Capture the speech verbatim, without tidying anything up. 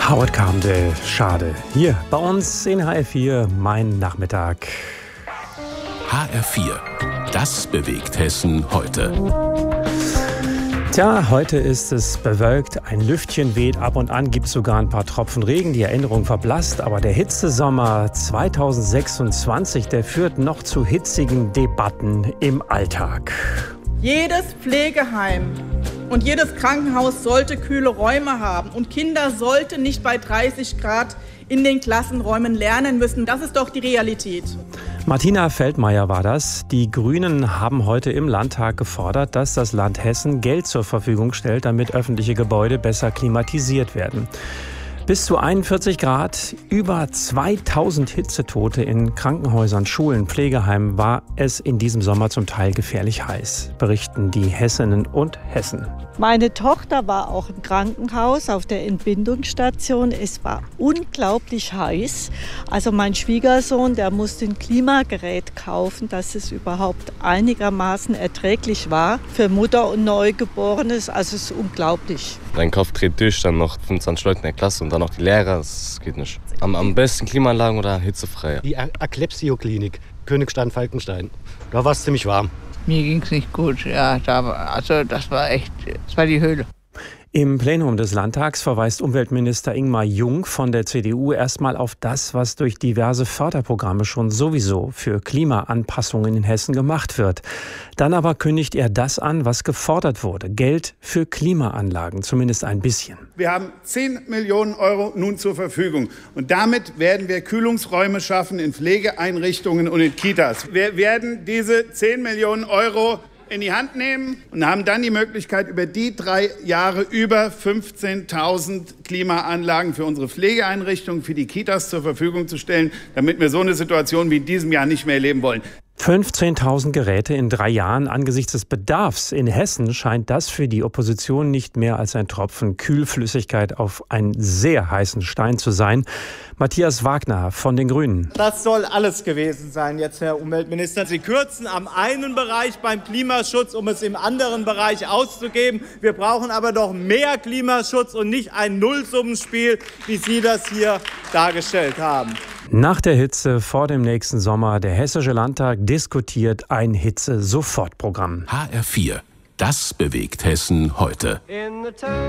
Howard Carpendale, schade. Hier bei uns in H R vier, mein Nachmittag. H R vier, das bewegt Hessen heute. Tja, heute ist es bewölkt, ein Lüftchen weht, ab und an gibt es sogar ein paar Tropfen Regen, die Erinnerung verblasst, aber der Hitzesommer zweitausendsechsundzwanzig, der führt noch zu hitzigen Debatten im Alltag. Jedes Pflegeheim und jedes Krankenhaus sollte kühle Räume haben und Kinder sollten nicht bei dreißig Grad in den Klassenräumen lernen müssen. Das ist doch die Realität. Martina Feldmayer war das. Die Grünen haben heute im Landtag gefordert, dass das Land Hessen Geld zur Verfügung stellt, damit öffentliche Gebäude besser klimatisiert werden. Bis zu einundvierzig Grad, über zweitausend Hitzetote in Krankenhäusern, Schulen, Pflegeheimen war es in diesem Sommer zum Teil gefährlich heiß, berichten die Hessinnen und Hessen. Meine Tochter war auch im Krankenhaus auf der Entbindungsstation. Es war unglaublich heiß. Also mein Schwiegersohn, der musste ein Klimagerät kaufen, dass es überhaupt einigermaßen erträglich war für Mutter und Neugeborenes. Also es ist unglaublich. Dein Kopf dreht durch, dann noch fünfundzwanzig Leute in der Klasse und dann noch die Lehrer. Das geht nicht. Am, am besten Klimaanlagen oder hitzefrei. Die Aklepsio-Klinik, Königstein-Falkenstein. Da war es ziemlich warm. Mir ging's nicht gut, ja, da war, also das war echt, das war die Hölle. Im Plenum des Landtags verweist Umweltminister Ingmar Jung von der C D U erstmal auf das, was durch diverse Förderprogramme schon sowieso für Klimaanpassungen in Hessen gemacht wird. Dann aber kündigt er das an, was gefordert wurde. Geld für Klimaanlagen, zumindest ein bisschen. Wir haben zehn Millionen Euro nun zur Verfügung. Und damit werden wir Kühlungsräume schaffen in Pflegeeinrichtungen und in Kitas. Wir werden diese zehn Millionen Euro in die Hand nehmen und haben dann die Möglichkeit, über die drei Jahre über fünfzehntausend Klimaanlagen für unsere Pflegeeinrichtungen, für die Kitas zur Verfügung zu stellen, damit wir so eine Situation wie in diesem Jahr nicht mehr erleben wollen. fünfzehntausend Geräte in drei Jahren. Angesichts des Bedarfs in Hessen scheint das für die Opposition nicht mehr als ein Tropfen Kühlflüssigkeit auf einen sehr heißen Stein zu sein. Matthias Wagner von den Grünen. Das soll alles gewesen sein jetzt, Herr Umweltminister. Sie kürzen am einen Bereich beim Klimaschutz, um es im anderen Bereich auszugeben. Wir brauchen aber doch mehr Klimaschutz und nicht ein Nullsummenspiel, wie Sie das hier dargestellt haben. Nach der Hitze vor dem nächsten Sommer, der Hessische Landtag diskutiert ein Hitze-Sofortprogramm. H R vier, das bewegt Hessen heute.